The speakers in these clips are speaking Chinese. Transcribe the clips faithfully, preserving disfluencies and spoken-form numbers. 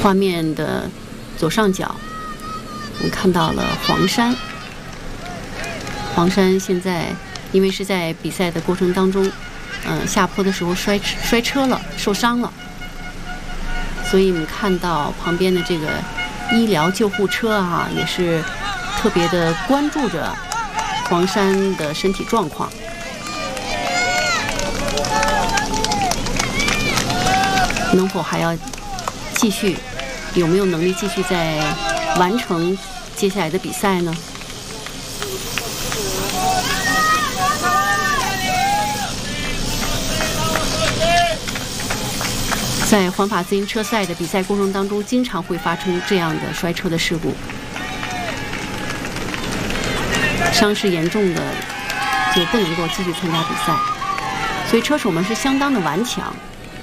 画面的左上角，我们看到了黄山。黄山现在因为是在比赛的过程当中，嗯、呃，下坡的时候摔摔车了，受伤了，所以我们看到旁边的这个医疗救护车啊，也是特别的关注着黄山的身体状况。能否还要继续？有没有能力继续再完成接下来的比赛呢？在环法自行车赛的比赛过程当中，经常会发生这样的摔车的事故，伤势严重的就不能够继续参加比赛，所以车手们是相当的顽强。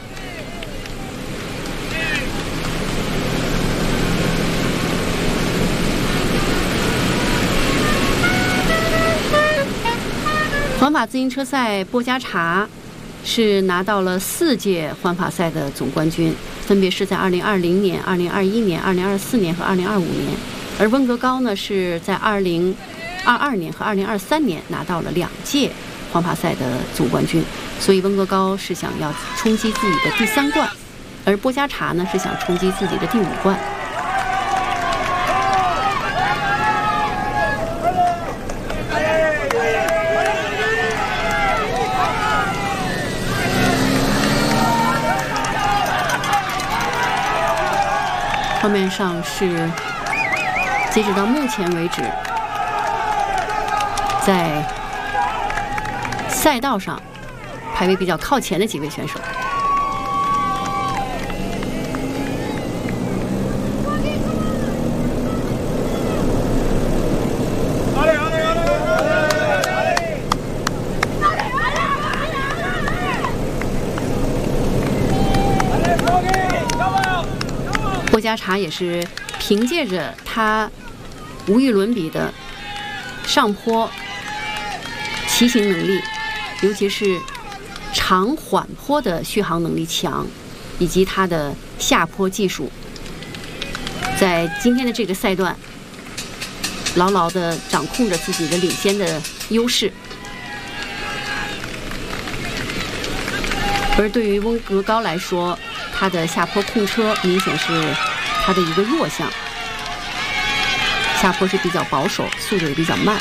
环法自行车赛，波加查是拿到了四届环法赛的总冠军，分别是在二零二零年、二零二一年、二零二四年和二零二五年。而温格高呢是在二零二二年和二零二三年拿到了两届环法赛的总冠军，所以温格高是想要冲击自己的第三冠，而波加查呢是想冲击自己的第五冠。画面上是截止到目前为止，在赛道上排位比较靠前的几位选手。波加查也是凭借着他无与伦比的上坡骑行能力，尤其是长缓坡的续航能力强，以及他的下坡技术，在今天的这个赛段牢牢地掌控着自己的领先的优势。而对于温格高来说，他的下坡控车明显是他的一个弱项，下坡是比较保守，速度也比较慢。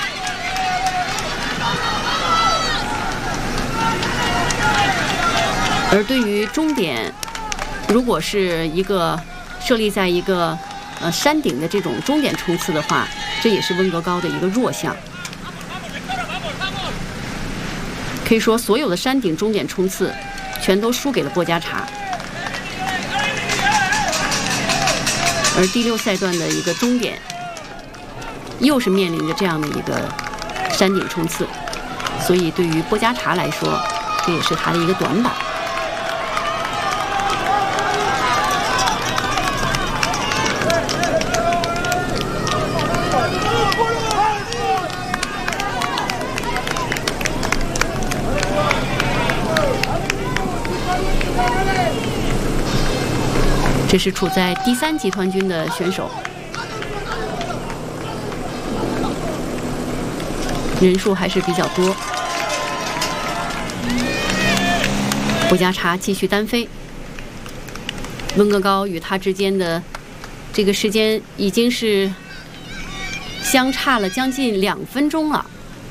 而对于终点，如果是一个设立在一个呃山顶的这种终点冲刺的话，这也是温格高的一个弱项。可以说，所有的山顶终点冲刺全都输给了波加查。而第六赛段的一个终点，又是面临着这样的一个山顶冲刺，所以对于波加查来说，这也是他的一个短板。这是处在第三集团军的选手，人数还是比较多。波加查继续单飞，温格高与他之间的这个时间已经是相差了将近两分钟了。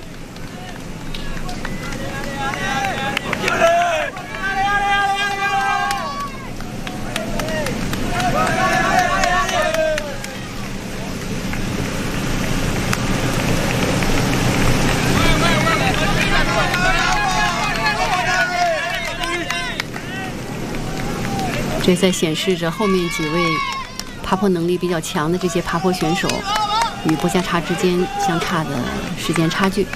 这在显示着后面几位爬坡能力比较强的这些爬坡选手与波加查之间相差的时间差距。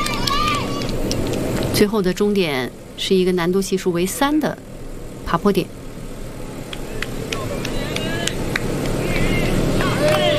最后的终点是一个难度系数为三的爬坡点。